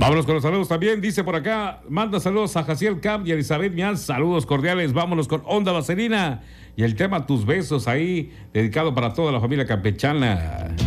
Vámonos con los saludos también. Dice por acá, manda saludos a Jaciel Camp y a Elizabeth Mian. Saludos cordiales. Vámonos con Onda Vaselina y el tema Tus Besos ahí, dedicado para toda la familia campechana.